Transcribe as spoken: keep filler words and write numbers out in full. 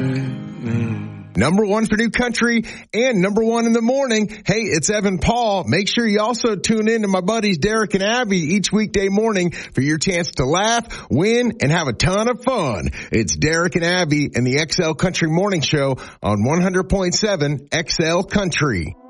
Number one for new country and number one in the morning. Hey, it's Evan Paul. Make sure you also tune in to my buddies Derek and Abby each weekday morning for your chance to laugh, win, and have a ton of fun. It's Derek and Abby and the X L Country Morning Show on one hundred point seven X L Country.